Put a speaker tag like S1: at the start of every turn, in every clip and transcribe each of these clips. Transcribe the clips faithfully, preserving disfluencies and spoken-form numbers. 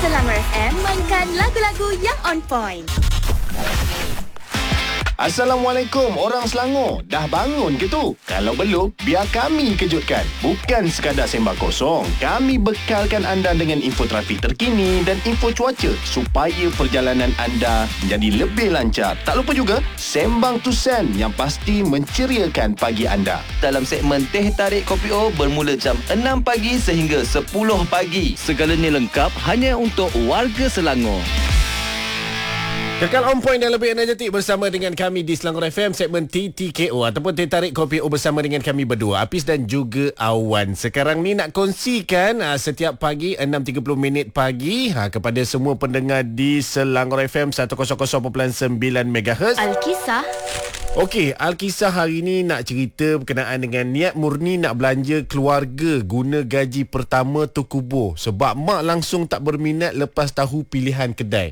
S1: Selangor F M mainkan lagu-lagu yang on point.
S2: Assalamualaikum orang Selangor. Dah bangun ke tu? Kalau belum, biar kami kejutkan. Bukan sekadar sembang kosong. Kami bekalkan anda dengan info trafik terkini dan info cuaca supaya perjalanan anda menjadi lebih lancar. Tak lupa juga Sembang Tusen yang pasti menceriakan pagi anda.
S3: Dalam segmen Teh Tarik Kopi O bermula jam enam pagi sehingga sepuluh pagi. Segalanya lengkap hanya untuk warga Selangor.
S4: Kekal on point dan lebih energetik bersama dengan kami di Selangor F M segmen T T K O ataupun Teh Tarik Kopi O bersama dengan kami berdua, Apis dan juga Awan. Sekarang ni nak kongsikan uh, setiap pagi enam tiga puluh minit pagi uh, kepada semua pendengar di Selangor F M seratus perpuluhan sembilan megahertz.
S1: Alkisah.
S4: Okey, Alkisah hari ni nak cerita berkenaan dengan niat murni nak belanja keluarga guna gaji pertama terkubur sebab mak langsung tak berminat lepas tahu pilihan kedai.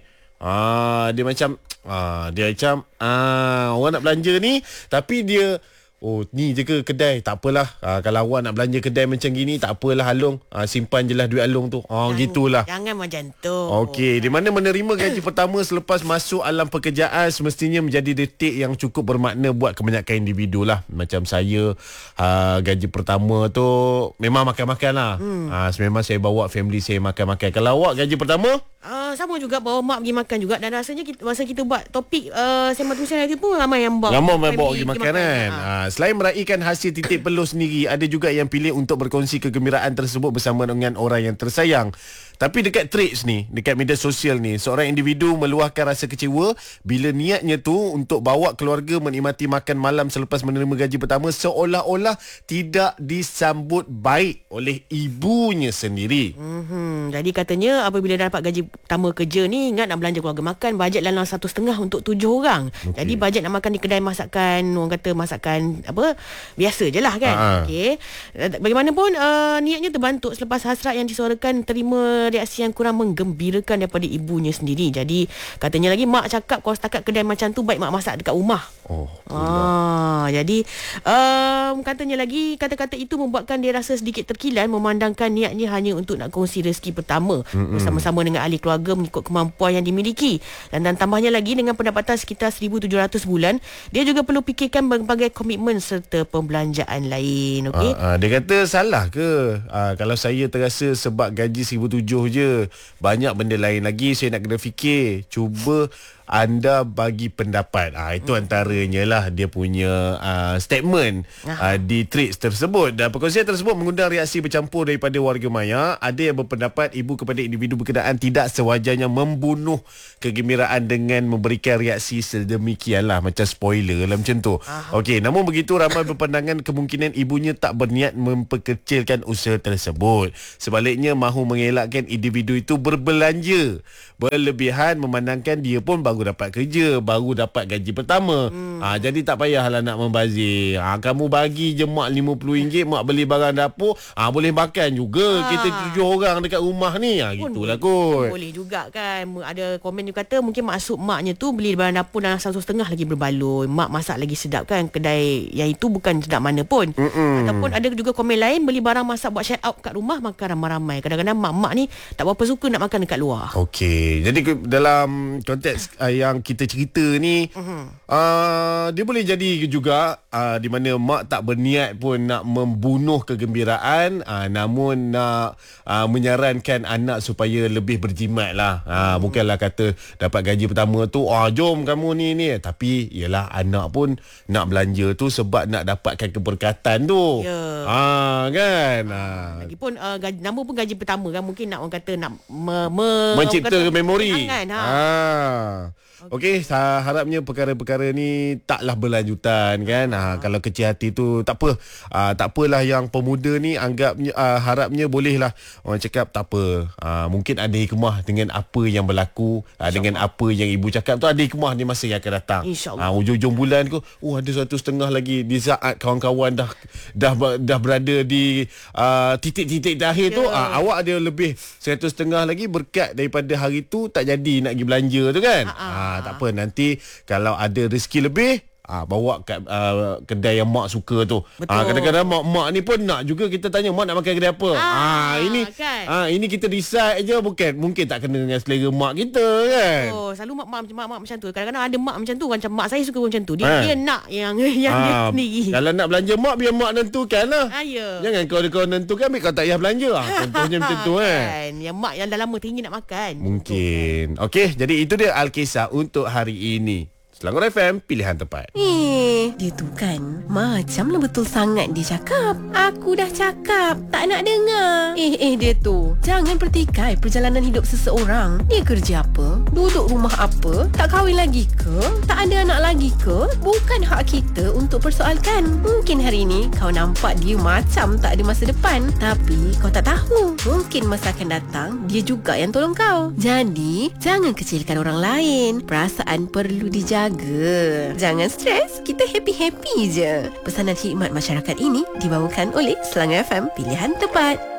S4: Ah, dia macam ah, dia macam ah, orang nak belanja ni tapi dia oh ni je ke kedai, tak apalah. Ah, kalau awak nak belanja kedai macam gini tak apalah Along, ah, simpan je lah duit Along tu. Ah, jangan, gitulah.
S5: Jangan macam tu.
S4: Okey, di mana menerima gaji pertama selepas masuk alam pekerjaan semestinya menjadi detik yang cukup bermakna buat kebanyakan individu lah. Macam saya, ah, gaji pertama tu memang makan-makan lah. Hmm. Ah, memang saya bawa family saya makan-makan. Kalau awak gaji pertama?
S5: Ah, sama juga bawa mak pergi makan juga. Dan rasanya kita, masa kita buat topik uh, Sembang Tusen hari tu pun ramai yang bawa.
S4: Ramai yang bawa pergi makan kan. Ah, selain meraihkan hasil titik peluh sendiri, ada juga yang pilih untuk berkongsi kegembiraan tersebut bersama dengan orang yang tersayang. Tapi dekat Threads ni, dekat media sosial ni, seorang individu meluahkan rasa kecewa bila niatnya tu untuk bawa keluarga menikmati makan malam selepas menerima gaji pertama seolah-olah tidak disambut baik oleh ibunya sendiri.
S5: Mm-hmm. Jadi katanya apabila dah dapat gaji pertama kerja ni, ingat nak belanja keluarga makan, bajet dalam satu setengah untuk tujuh orang. Okay. Jadi bajet nak makan di kedai masakan, orang kata masakan apa, biasa je lah kan. Okey. Bagaimanapun uh, niatnya terbantuk selepas hasrat yang disuarakan terima reaksi yang kurang menggembirakan daripada ibunya sendiri. Jadi katanya lagi mak cakap kalau setakat kedai macam tu baik mak masak dekat rumah.
S4: Oh,
S5: ah, jadi um, katanya lagi kata-kata itu membuatkan dia rasa sedikit terkilan memandangkan niatnya hanya untuk nak kongsi rezeki pertama mm-hmm. bersama-sama dengan ahli keluarga mengikut kemampuan yang dimiliki. Dan, dan tambahnya lagi dengan pendapatan sekitar seribu tujuh ratus bulan, dia juga perlu fikirkan berbagai komitmen serta pembelanjaan lain. Okey.
S4: Ah, ah, dia kata salah ke ah, kalau saya terasa sebab gaji seribu tujuh je, banyak benda lain lagi saya nak kena fikir. Cuba anda bagi pendapat. Ah, itu hmm. antaranya lah dia punya uh, statement uh, di Threads tersebut. Dan perkongsian tersebut mengundang reaksi bercampur daripada warga maya. Ada yang berpendapat ibu kepada individu berkenaan tidak sewajarnya membunuh kegembiraan dengan memberikan reaksi sedemikian lah, macam spoiler lah macam tu. Okey, namun begitu ramai berpandangan kemungkinan ibunya tak berniat memperkecilkan usaha tersebut. Sebaliknya mahu mengelakkan individu itu berbelanja berlebihan memandangkan dia pun baru dapat kerja, baru dapat gaji pertama. Hmm. Ha, jadi tak payahlah nak membazir. Ha, kamu bagi je mak lima puluh ringgit, mak beli barang dapur, ha, boleh makan juga. Ha. Kita tujuh orang dekat rumah ni. Ha, gitulah kot.
S5: Boleh juga kan. Ada komen dia kata mungkin maksud maknya tu beli barang dapur dalam satu setengah lagi berbaloi. Mak masak lagi sedap kan. Kedai yang itu bukan sedap mana pun. Mm-mm. Ataupun ada juga komen lain, beli barang masak buat share out kat rumah, makan ramai-ramai. Kadang-kadang mak-mak ni tak berapa suka nak makan dekat luar.
S4: Okey. Jadi dalam konteks uh, yang kita cerita ni, uh-huh. uh, dia boleh jadi juga uh, di mana mak tak berniat pun nak membunuh kegembiraan, uh, namun nak uh, menyarankan anak supaya lebih berjimat lah. Uh, uh-huh. Bukanlah kata dapat gaji pertama tu, ah, jom kamu ni ni. Tapi ialah anak pun nak belanja tu sebab nak dapatkan keberkatan tu. Ya. Yeah. Ah, kan. Uh.
S5: Lagipun uh, gaji, nama pun gaji pertama kan, mungkin nak orang kata nak me, me,
S4: mencipta memori.
S5: Kan, ha.
S4: Ah. Okey, okay, harapnya perkara-perkara ni taklah berlanjutan kan. Ha, kalau kecil hati tu tak apa. Ha, tak apalah yang pemuda ni anggapnya uh, harapnya bolehlah orang cakap tak apa. Ha, mungkin ada hikmah dengan apa yang berlaku, ha, dengan apa yang ibu cakap tu ada hikmah di masa yang akan datang. Ha, hujung-hujung bulan tu, oh ada satu setengah lagi di saat kawan-kawan dah dah dah berada di uh, titik-titik terakhir yeah. tu, ha, awak ada lebih seratus setengah lagi berkat daripada hari tu tak jadi nak pergi belanja tu kan. Ha, tak apa, nanti kalau ada rezeki lebih, Ah, bawa kat uh, kedai yang mak suka tu.
S5: Betul.
S4: Ah, kadang-kadang mak-mak ni pun nak juga kita tanya mak nak makan kedai apa.
S5: Ah,
S4: Ah, ini
S5: kan?
S4: ah ini kita decide je, bukan mungkin tak kena dengan selera mak kita kan.
S5: Oh, selalu mak mak mak macam tu. Kadang-kadang ada mak macam tu, macam mak saya suka macam tu. Dia
S4: Ha.
S5: dia nak yang yang dia
S4: Ah,
S5: sendiri.
S4: kalau nak belanja mak, biar mak nentukan lah.
S5: Ah, ya.
S4: Jangan kau kau nentukan, ambil kau tak payah belanja. Ah, contohnya macam tu kan.
S5: Kan, yang mak yang dah lama teringin nak makan.
S4: Mungkin. Okey, jadi itu dia Alkisah untuk hari ini. Selangor F M, pilihan tepat.
S6: Eh, dia tu kan macamlah betul sangat dia cakap. Aku dah cakap, tak nak dengar. Eh, eh dia tu, jangan pertikai perjalanan hidup seseorang. Dia kerja apa? Duduk rumah apa? Tak kahwin lagi ke? Tak ada anak lagi ke? Bukan hak kita untuk persoalkan. Mungkin hari ini kau nampak dia macam tak ada masa depan, tapi kau tak tahu. Mungkin masa akan datang, dia juga yang tolong kau. Jadi, jangan kecilkan orang lain. Perasaan perlu dijaga. Jangan stres, kita happy-happy je. Pesanan khidmat masyarakat ini dibawakan oleh Selangor F M, pilihan tepat.